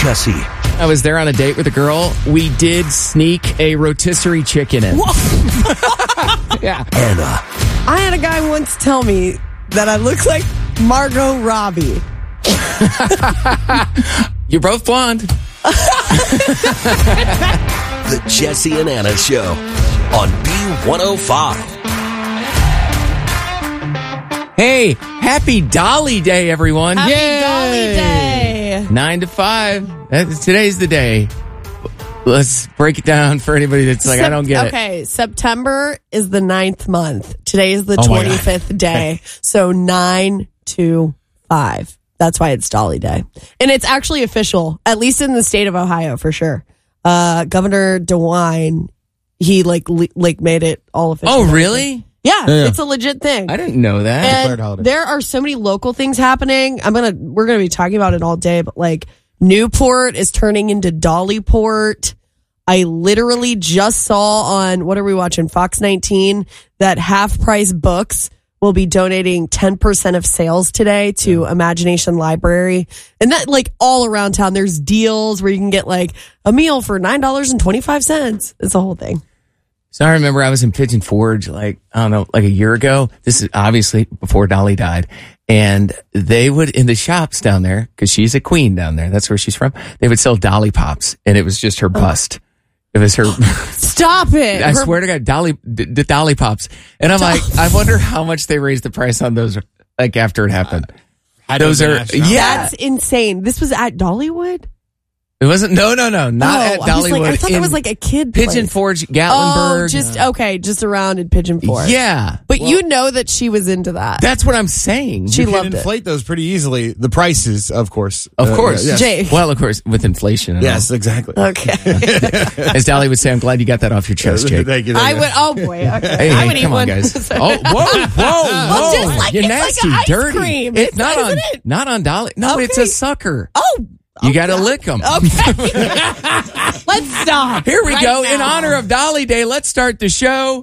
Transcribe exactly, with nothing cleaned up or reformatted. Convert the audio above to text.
Jesse. I was there on a date with a girl. We did sneak a rotisserie chicken in. Yeah. Anna. I had a guy once tell me that I look like Margot Robbie. You're both blonde. The Jesse and Anna Show on B one oh five. Hey, happy Dolly Day, everyone. Happy Yay! Dolly Day. Nine to five. That's- Today's the day. Let's break it down for anybody that's like, Sep- I don't get okay, September is the ninth month. Today is the Oh my God. twenty-fifth day. So nine to five. That's why it's Dolly Day. And it's actually official, at least in the state of Ohio, for sure. Uh, Governor DeWine, he like le- like made it all it. official. Oh, really? Yeah, Yeah. it's a legit thing. I didn't know that. Declared And holiday. there are so many local things happening. I'm gonna we're gonna be talking about it all day, but like Newport is turning into Dollyport. I literally just saw on what are we watching? Fox nineteen that Half Price Books will be donating ten percent of sales today to yeah. Imagination Library. And that like all around town there's deals where you can get like a meal for nine dollars and twenty-five cents. It's a whole thing. So I remember I was in Pigeon Forge, like, I don't know, like a year ago. This is obviously before Dolly died. And they would, in the shops down there, because she's a queen down there, that's where she's from, they would sell Dolly Pops. And it was just her bust. It was her. Stop it. I Her- swear to God, Dolly, the d- Dolly Pops. And I'm like, I wonder how much they raised the price on those, like, after it happened. Had Those to are, have been astronomical. yeah. That's insane. This was at Dollywood? It wasn't, no, no, no, not oh, at I was Dollywood. like, I thought in that was like a kid Pigeon place. Forge, Oh, Gatlinburg. just, okay, just around in Pigeon Forge. Yeah. But you know that she was into that. That's what I'm saying. She You can loved it. inflate those pretty easily. The prices, of course. Of Uh, course. yes. Jay. Well, of course, with inflation. And Yes, exactly. Okay. all. As Dolly would say, I'm glad you got that off your chest, Jake. Thank you. I thank you. would, oh boy. Okay. Hey, I hey, would eat come on, one. guys. Oh, whoa, whoa, whoa. just like- You're it's like nasty, an ice dirty. cream. It's It's- not on, isn't it? not on Dolly. No, it's Okay. a sucker. Oh. You got to lick them. Okay. Let's stop. Here we right go. In now. honor of Dolly Day, let's start the show.